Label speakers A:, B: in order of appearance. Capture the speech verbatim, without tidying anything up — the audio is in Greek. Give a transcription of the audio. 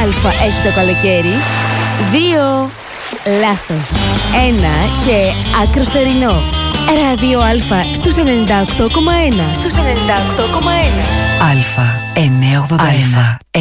A: αλφα έχει το καλοκαίρι? Δύο. Λάθος. Ένα και άκρο θερινό. Ράδιο Αλφα στους ενενήντα οκτώ κόμμα ένα. Στους ενενήντα οκτώ κόμμα ένα.
B: Αλφα εννιακόσια ογδόντα ένα.